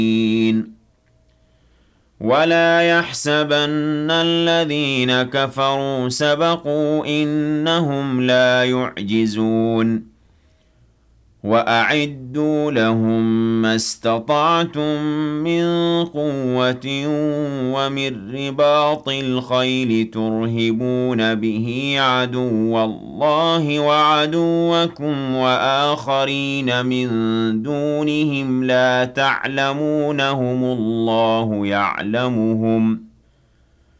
ولا يحسبن الذين كفروا سبقوا إنهم لا يعجزون وأعدوا لهم ما استطعتم من قوة ومن رباط الخيل ترهبون به عدو الله وعدوكم وآخرين من دونهم لا تعلمونهم الله يعلمهم